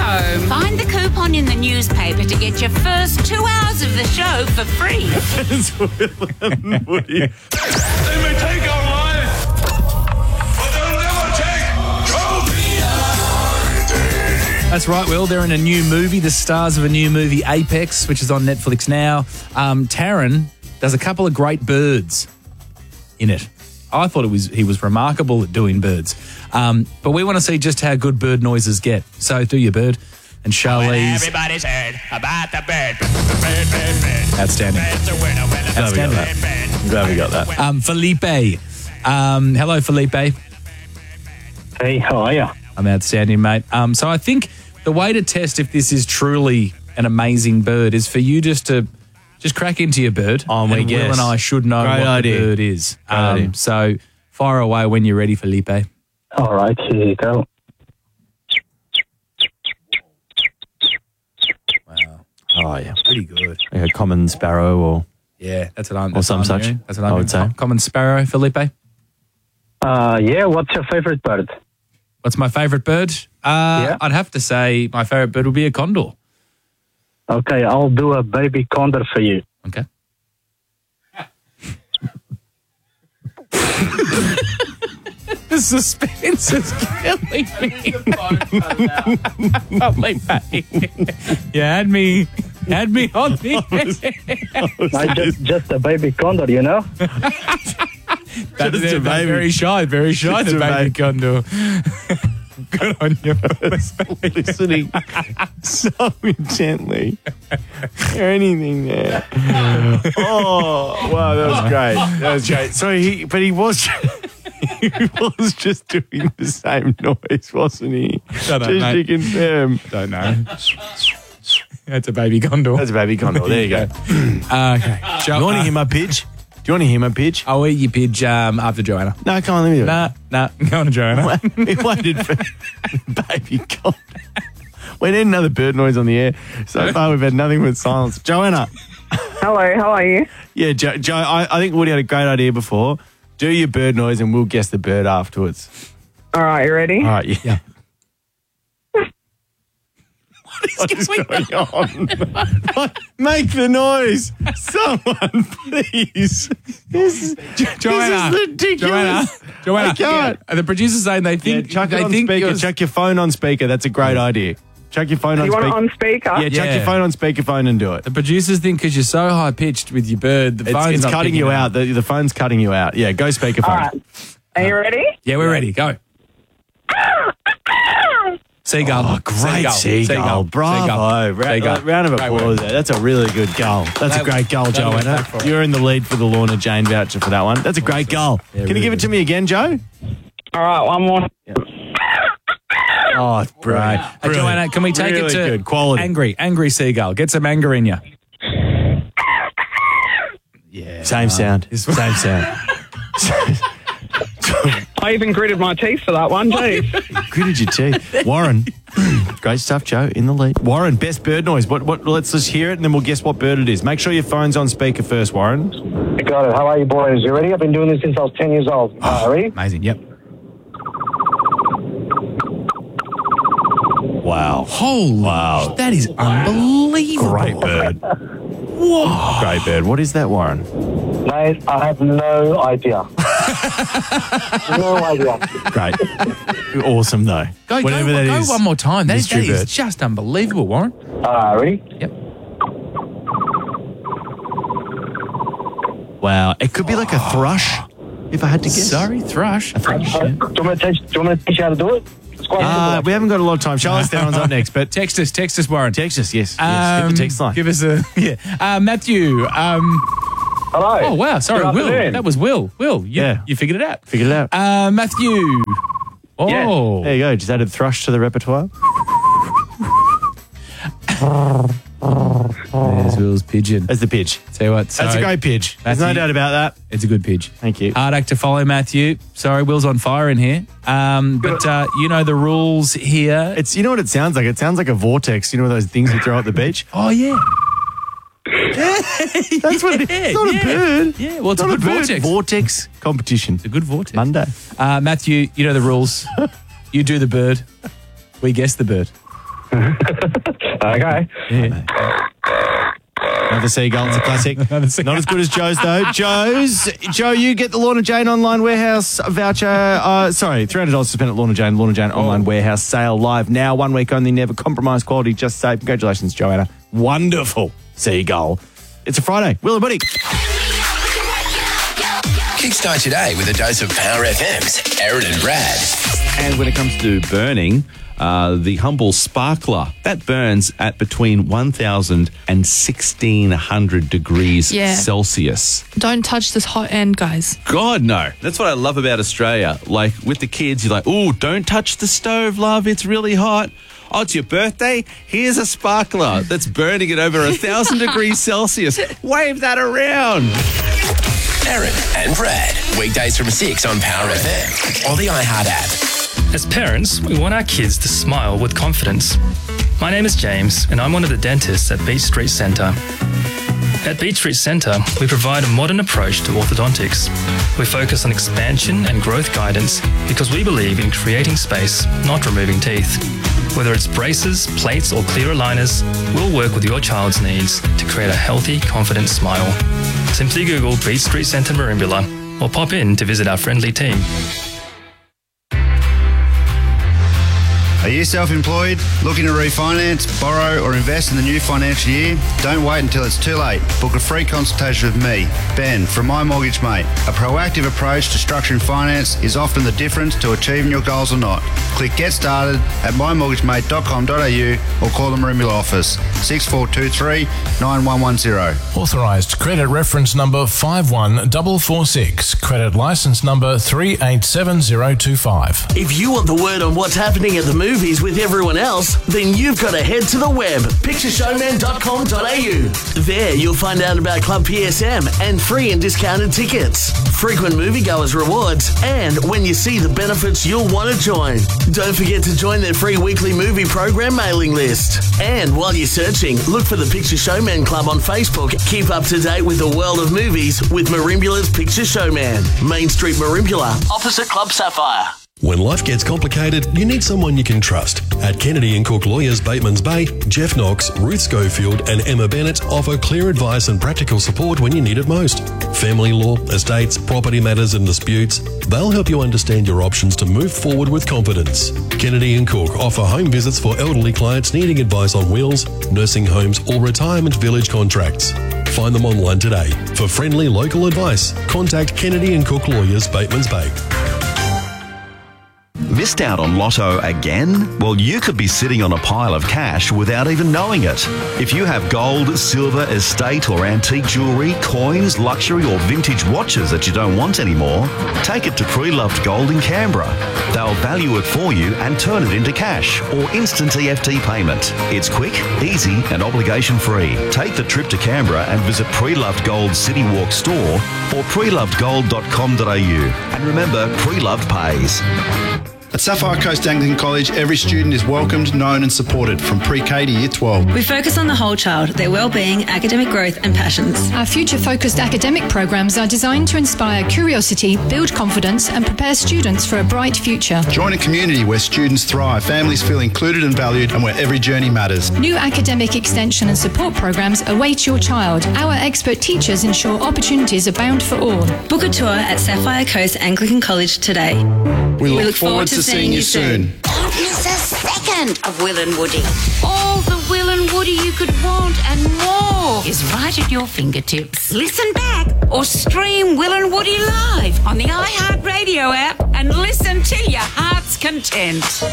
home. Find the coupon in the newspaper to get your first 2 hours of the show for free. It's Will and Woody. They may take our lives, but they'll never take trophies. That's right, Will. They're in a new movie, the stars of a new movie, Apex, which is on Netflix now. Taron does a couple of great birds in it. I thought he was remarkable at doing birds. But we want to see just how good bird noises get. So do your bird. And Charlize. Everybody's heard about the bird. Bird. Outstanding. Outstanding. I'm glad we got that. Felipe. Hello, Felipe. Hey, how are you? I'm outstanding, mate. So I think the way to test if this is truly an amazing bird is for you just to crack into your bird. And Will guess. and I should know Great what idea. the bird is. Great idea. So fire away when you're ready, Felipe. All right, here you go. Wow. Oh, yeah. Pretty good. Like a common sparrow or... Yeah, that's what I'm. Or some such, That's what I'm I would say. Common sparrow, Felipe. Yeah, what's your favorite bird? What's my favourite bird? I'd have to say my favourite bird would be a condor. Okay, I'll do a baby condor for you. Okay. The suspense is killing me. Felipe. You had me on the Just a baby condor, you know? That's Just a baby. Very shy, Just the a baby baby. condor. Good on you. listening so intently. Anything there. Oh, wow, that was great. That was great. So he was just doing the same noise, wasn't he? Shut up, just mate. to confirm. Don't know. That's a baby condor. That's a baby condor. There you go. Okay. Do you want to hear my pitch? Do you want to hear my pitch? I'll eat your pitch after Joanna. No, come on, let me do it. Nah, go on to Joanna. We waited for baby condor. We need another bird noise on the air. So far, we've had nothing but silence. Joanna. Hello, how are you? Yeah, Joe, I think Woody had a great idea before. Do your bird noise and we'll guess the bird afterwards. All right, you ready? All right, yeah. What is going on? Make the noise. Someone, please. This is ridiculous. Joanna. I can't. The producer's saying they think... Chuck it they on think speaker. you're- Chuck your phone on speaker. That's a great idea. Chuck your phone on You speaker. want it on speaker? Yeah, chuck your phone on speakerphone and do it. The producers think because you're so high-pitched with your bird, the phone's It's not cutting picking you it out. up. The phone's cutting you out. Yeah, go speakerphone. All right. Are you ready? Yeah, we're ready. Go. Seagull. Oh, great seagull. Bravo. Seagull. Round of Great applause work. there. That's a really good goal. That's a great goal, that'll work Joanna. for it. You're in the lead for the Lorna Jane voucher for that one. That's a great goal. Yeah, Can you give it to me again, Joe? All right, one more. Oh, it's brilliant. Hey, Joanna, can we take Really it to good quality. angry seagull? Get some anger in you. Yeah. Same sound. Same sound. I even gritted my teeth for that one, too. Gritted your teeth. Warren. Great stuff, Joe. In the lead. Warren, best bird noise. What? Let's just hear it and then we'll guess what bird it is. Make sure your phone's on speaker first, Warren. I got it. How are you, boys? You ready? I've been doing this since I was 10 years old. Ready? Amazing. Yep. Wow. Holy. Wow. That is unbelievable. Great bird. Whoa. Great bird. What is that, Warren? Mate, I have no idea. No idea. Great. Awesome, though. Go one more time. That is Mystery bird. just unbelievable, Warren. Ready? Yep. Wow. It could be like a thrush, if I had to guess. Sorry, thrush. A thrush. Do you want me to teach you how to do it? It's quite simple. We haven't got a lot of time. Charlotte Theron's up next, but Text us, Warren. text us, yes. Yes. Hit the text line. Give us a Matthew. Hello. Oh wow, sorry, Good Will. afternoon. That was Will. Will, Yeah. you figured it out. Figured it out. Matthew. Oh, There you go. Just added thrush to the repertoire. there's Will's pigeon. That's the pitch. Tell you what, That's a great pitch. There's no Matthew- doubt about that. It's a good pitch. Thank you. Hard act to follow, Matthew. Sorry, Will's on fire in here. But you know the rules here. It's, you know what it sounds like? It sounds like a vortex. You know those things you throw at the beach? Oh yeah. That's what it is. It's not a bird. Yeah, well, it's a Not good vortex. Vortex competition. It's a good vortex. Monday. Matthew, you know the rules. You do the bird. We guess the bird. Okay. Another seagull, it's a classic. Not as good as Joe's, though. Joe, you get the Lorna Jane Online Warehouse voucher. $300 to spend at Lorna Jane Online Warehouse sale live now. 1 week only, never compromise quality, just say. Congratulations, Joanna. Wonderful seagull. It's a Friday. Will and Woody. Kickstart your day with a dose of Power FM's Aaron and Brad. And when it comes to burning, the Humble Sparkler, that burns at between 1,000 and 1,600 degrees Celsius. Don't touch this hot end, guys. God, no. That's what I love about Australia. Like, with the kids, you're like, oh, don't touch the stove, love. It's really hot. Oh, it's your birthday? Here's a sparkler that's burning at over 1,000 degrees Celsius. Wave that around. Aaron and Brad. Weekdays from 6 on Power FM or the iHeart app. As parents, we want our kids to smile with confidence. My name is James, and I'm one of the dentists at Beach Street Centre. At Beach Street Centre, we provide a modern approach to orthodontics. We focus on expansion and growth guidance because we believe in creating space, not removing teeth. Whether it's braces, plates, or clear aligners, we'll work with your child's needs to create a healthy, confident smile. Simply Google Beach Street Centre Merimbula or pop in to visit our friendly team. Are you self-employed, looking to refinance, borrow or invest in the new financial year? Don't wait until it's too late. Book a free consultation with me, Ben, from My Mortgage Mate. A proactive approach to structuring finance is often the difference to achieving your goals or not. Click Get Started at mymortgagemate.com.au or call the Merimbula office, 6423 9110. Authorised credit reference number 51446. Credit licence number 387025. If you want the word on what's happening at the movies with everyone else, then you've got to head to the web, pictureshowman.com.au. There you'll find out about Club PSM and free and discounted tickets, frequent moviegoers rewards, and when you see the benefits you'll want to join. Don't forget to join their free weekly movie program mailing list. And while you're searching, look for the Picture Showman Club on Facebook. Keep up to date with the world of movies with Merimbula's Picture Showman. Main Street Merimbula, opposite Club Sapphire. When life gets complicated, you need someone you can trust. At Kennedy & Cook Lawyers, Bateman's Bay, Jeff Knox, Ruth Schofield and Emma Bennett offer clear advice and practical support when you need it most. Family law, estates, property matters and disputes, they'll help you understand your options to move forward with confidence. Kennedy & Cook offer home visits for elderly clients needing advice on wills, nursing homes or retirement village contracts. Find them online today. For friendly local advice, contact Kennedy & Cook Lawyers, Bateman's Bay. Missed out on Lotto again? Well, you could be sitting on a pile of cash without even knowing it. If you have gold, silver, estate or antique jewellery, coins, luxury or vintage watches that you don't want anymore, take it to Pre-Loved Gold in Canberra. They'll value it for you and turn it into cash or instant EFT payment. It's quick, easy and obligation-free. Take the trip to Canberra and visit Pre-Loved Gold City Walk store or prelovedgold.com.au. And remember, Pre-Loved pays. At Sapphire Coast Anglican College, every student is welcomed, known and supported from pre-K to Year 12. We focus on the whole child, their well-being, academic growth and passions. Our future-focused academic programs are designed to inspire curiosity, build confidence and prepare students for a bright future. Join a community where students thrive, families feel included and valued and where every journey matters. New academic extension and support programs await your child. Our expert teachers ensure opportunities abound for all. Book a tour at Sapphire Coast Anglican College today. We look forward to seeing you soon. Don't miss a second of Will and Woody. All the Will and Woody you could want and more is right at your fingertips. Listen back or stream Will and Woody live on the iHeart Radio app and listen till your heart's content.